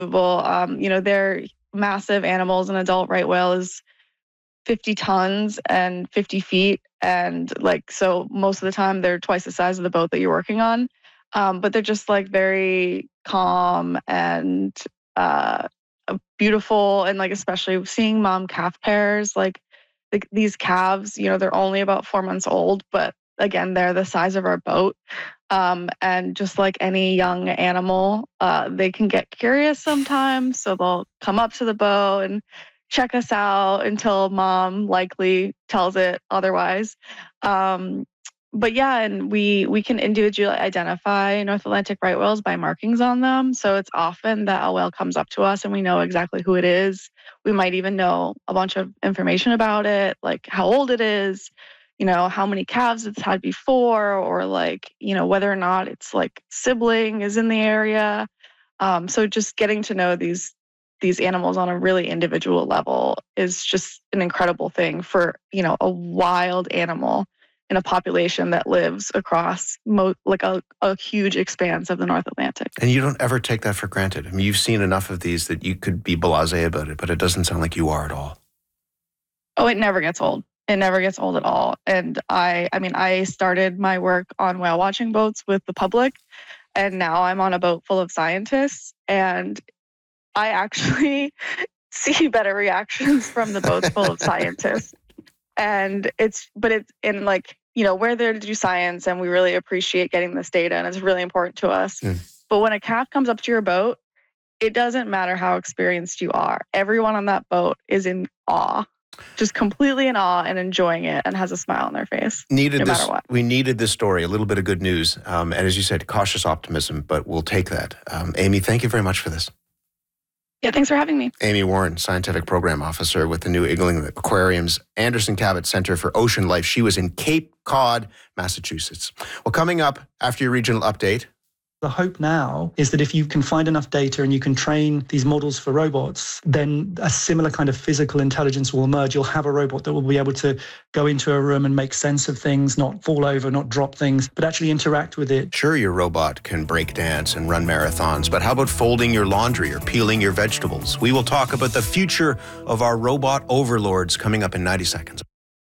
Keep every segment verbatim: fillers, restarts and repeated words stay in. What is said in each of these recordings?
Um, you know, they're massive animals. An adult right whale is fifty tons and fifty feet. And like, so most of the time they're twice the size of the boat that you're working on. Um, but they're just like very calm and uh, beautiful. And like, especially seeing mom calf pairs, like, like these calves, you know, they're only about four months old, but again, they're the size of our boat. Um, and just like any young animal, uh, they can get curious sometimes. So they'll come up to the boat and check us out until mom likely tells it otherwise. Um, but yeah, and we we can individually identify North Atlantic right whales by markings on them. So it's often that a whale comes up to us and we know exactly who it is. We might even know a bunch of information about it, like how old it is, you know, how many calves it's had before, or like, you know, whether or not it's like sibling is in the area. Um, so just getting to know these these animals on a really individual level is just an incredible thing for, you know, a wild animal in a population that lives across mo- like a, a huge expanse of the North Atlantic. And you don't ever take that for granted. I mean, you've seen enough of these that you could be blasé about it, but it doesn't sound like you are at all. Oh, it never gets old. It never gets old at all. And I, I mean, I started my work on whale watching boats with the public, and now I'm on a boat full of scientists, and I actually see better reactions from the boats full of scientists. And it's, but it's in like, you know, we're there to do science and we really appreciate getting this data and it's really important to us. Mm. But when a calf comes up to your boat, it doesn't matter how experienced you are. Everyone on that boat is in awe, just completely in awe and enjoying it and has a smile on their face. Needed no this, matter what. We needed this story, a little bit of good news. Um, and as you said, cautious optimism, but we'll take that. Um, Amy, thank you very much for this. Yeah, thanks for having me. Amy Warren, Scientific Program Officer with the New England Aquarium's Anderson Cabot Center for Ocean Life. She was in Cape Cod, Massachusetts. Well, coming up after your regional update. The hope now is that if you can find enough data and you can train these models for robots, then a similar kind of physical intelligence will emerge. You'll have a robot that will be able to go into a room and make sense of things, not fall over, not drop things, but actually interact with it. Sure, your robot can break dance and run marathons, but how about folding your laundry or peeling your vegetables? We will talk about the future of our robot overlords coming up in ninety seconds.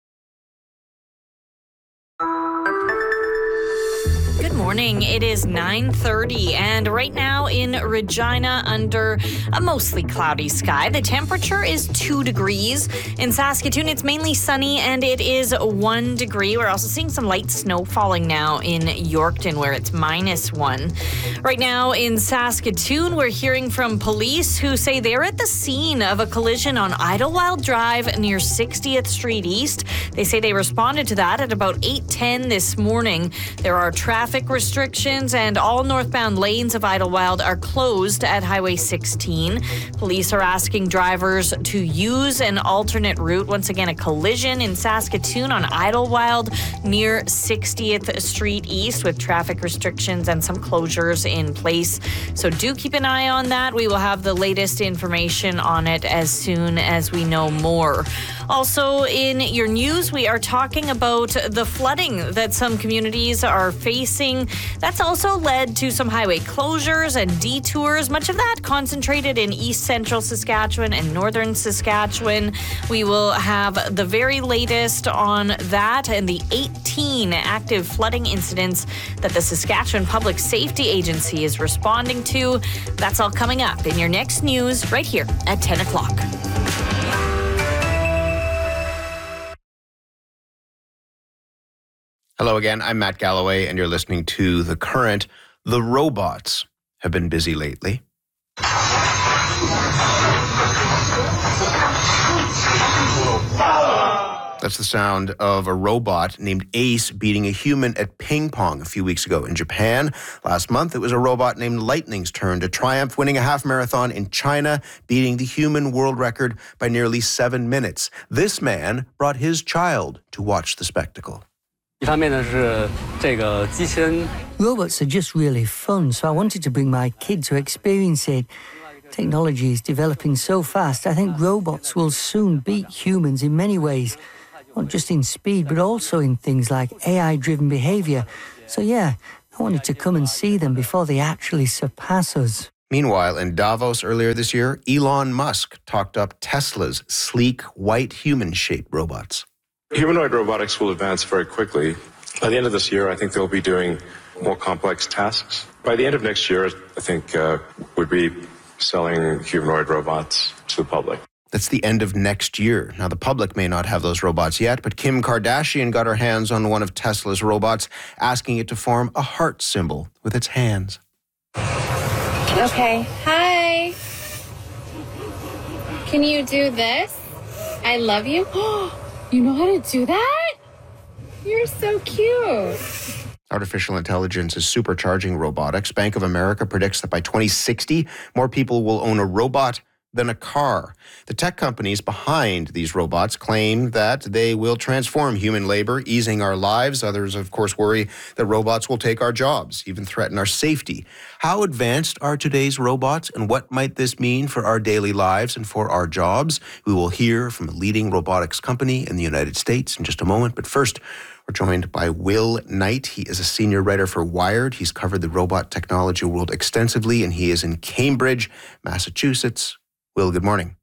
Morning. It is nine thirty, and right now in Regina, under a mostly cloudy sky, the temperature is two degrees. In Saskatoon, it's mainly sunny, and it is one degree. We're also seeing some light snow falling now in Yorkton, where it's minus one. Right now in Saskatoon, we're hearing from police who say they're at the scene of a collision on Idlewild Drive near sixtieth Street East. They say they responded to that at about eight ten this morning. There are traffic restrictions and all northbound lanes of Idlewild are closed at Highway sixteen. Police are asking drivers to use an alternate route. Once again, a collision in Saskatoon on Idlewild near sixtieth Street East with traffic restrictions and some closures in place. So do keep an eye on that. We will have the latest information on it as soon as we know more. Also in your news, we are talking about the flooding that some communities are facing. That's also led to some highway closures and detours, much of that concentrated in east central Saskatchewan and northern Saskatchewan. We will have the very latest on that and the eighteen active flooding incidents that the Saskatchewan Public Safety Agency is responding to. That's all coming up in your next news right here at ten o'clock. Hello again, I'm Matt Galloway, and you're listening to The Current. The robots have been busy lately. That's the sound of a robot named Ace beating a human at ping pong a few weeks ago in Japan. Last month, it was a robot named Lightning's turn to triumph, winning a half marathon in China, beating the human world record by nearly seven minutes. This man brought his child to watch the spectacle. Robots are just really fun, so I wanted to bring my kid to experience it. Technology is developing so fast, I think robots will soon beat humans in many ways. Not just in speed, but also in things like A I-driven behavior. So yeah, I wanted to come and see them before they actually surpass us. Meanwhile, in Davos earlier this year, Elon Musk talked up Tesla's sleek, white, human-shaped robots. Humanoid robotics will advance very quickly. By the end of this year, I think they'll be doing more complex tasks. By the end of next year, I think uh, we'll be selling humanoid robots to the public. That's the end of next year. Now, the public may not have those robots yet, but Kim Kardashian got her hands on one of Tesla's robots, asking it to form a heart symbol with its hands. Okay, hi. Can you do this? I love you. You know how to do that? You're so cute. Artificial intelligence is supercharging robotics. Bank of America predicts that by twenty sixty, more people will own a robot than a car. The tech companies behind these robots claim that they will transform human labor, easing our lives. Others, of course, worry that robots will take our jobs, even threaten our safety. How advanced are today's robots, and what might this mean for our daily lives and for our jobs? We will hear from a leading robotics company in the United States in just a moment. But first, we're joined by Will Knight. He is a senior writer for Wired. He's covered the robot technology world extensively, and he is in Cambridge, Massachusetts. Will, good morning.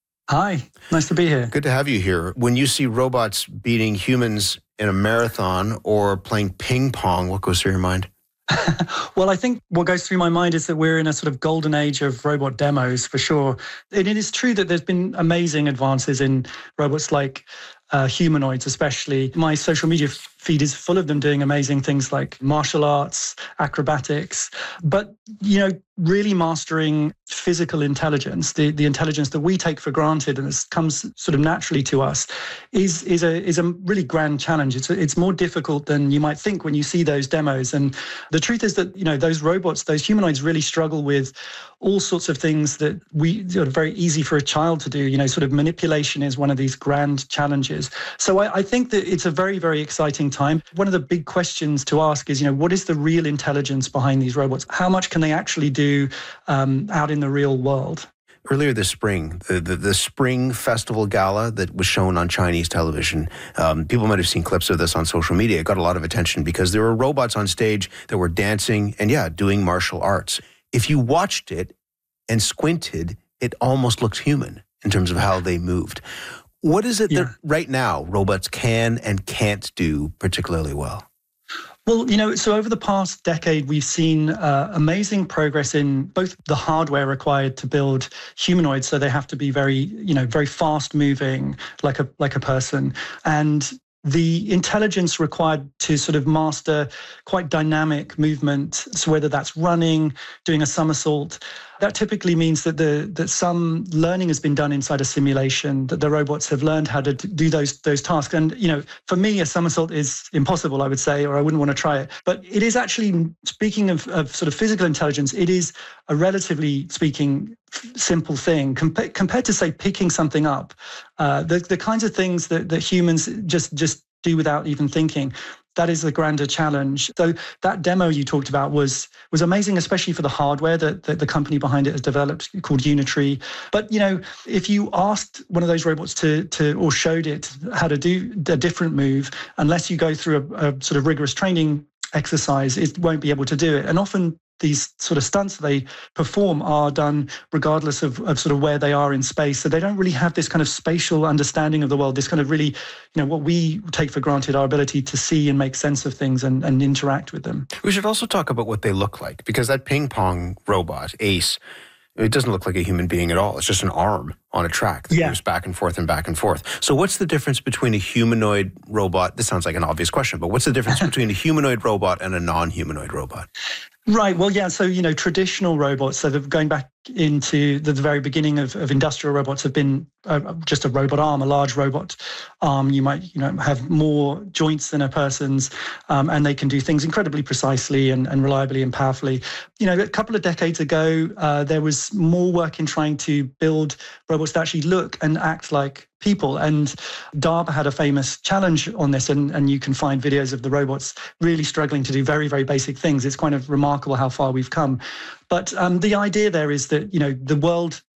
Hi, nice to be here. Good to have you here. When you see robots beating humans in a marathon or playing ping pong, what goes through your mind? Well, I think what goes through my mind is that we're in a sort of golden age of robot demos, for sure. And it is true that there's been amazing advances in robots like uh, humanoids, especially. My social media feed is full of them doing amazing things like martial arts, acrobatics. But, you know, really mastering physical intelligence, the, the intelligence that we take for granted and this comes sort of naturally to us, is is a is a really grand challenge. It's it's more difficult than you might think when you see those demos. And the truth is that, you know, those robots, those humanoids really struggle with all sorts of things that we are very easy for a child to do. You know, sort of manipulation is one of these grand challenges. So I, I think that it's a very, very exciting time. One of the big questions to ask is, you know, what is the real intelligence behind these robots? How much can they actually do um, out in the real world? Earlier this spring, the, the, the Spring Festival Gala that was shown on Chinese television, um, people might have seen clips of this on social media. It got a lot of attention because there were robots on stage that were dancing and, yeah, doing martial arts. If you watched it and squinted, it almost looked human in terms of how they moved. What is it yeah. that right now robots can and can't do particularly well? Well, you know, so over the past decade, we've seen uh, amazing progress in both the hardware required to build humanoids. So they have to be very, you know, very fast moving, like a like a person, and the intelligence required to sort of master quite dynamic movement. So whether that's running, doing a somersault, that typically means that the that some learning has been done inside a simulation, that the robots have learned how to do those those tasks. And, you know, for me, a somersault is impossible, I would say, or I wouldn't want to try it. But it is actually, speaking of, of sort of physical intelligence, it is a relatively speaking simple thing compa- compared to, say, picking something up. Uh, the, the kinds of things that, that humans just, just do without even thinking. That is the grander challenge. So that demo you talked about was was amazing, especially for the hardware that, that the company behind it has developed called Unitree. But, you know, if you asked one of those robots to to or showed it how to do a different move, unless you go through a, a sort of rigorous training exercise, it won't be able to do it. And often these sort of stunts they perform are done regardless of, of sort of where they are in space. So they don't really have this kind of spatial understanding of the world, this kind of really, you know, what we take for granted, our ability to see and make sense of things and, and interact with them. We should also talk about what they look like, because that ping pong robot, Ace, it doesn't look like a human being at all. It's just an arm on a track that yeah. moves back and forth and back and forth. So what's the difference between a humanoid robot? This sounds like an obvious question, but what's the difference between a humanoid robot and a non-humanoid robot? Right. Well, yeah. So, you know, traditional robots, so going back into the, the very beginning of, of industrial robots, have been uh, just a robot arm, a large robot arm. You might, you know, have more joints than a person's, um, and they can do things incredibly precisely and, and reliably and powerfully. You know, a couple of decades ago, uh, there was more work in trying to build robots that actually look and act like people. And DARPA had a famous challenge on this, and, and you can find videos of the robots really struggling to do very, very basic things. It's kind of remarkable how far we've come. But um, the idea there is that, you know, the world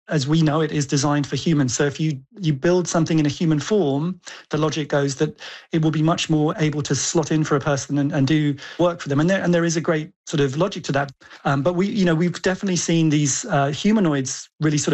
as we know it, is designed for humans. So if you, you build something in a human form, the logic goes that it will be much more able to slot in for a person and, and do work for them. And there, and there is a great sort of logic to that. Um, but we, you know, we've definitely seen these uh, humanoids really sort of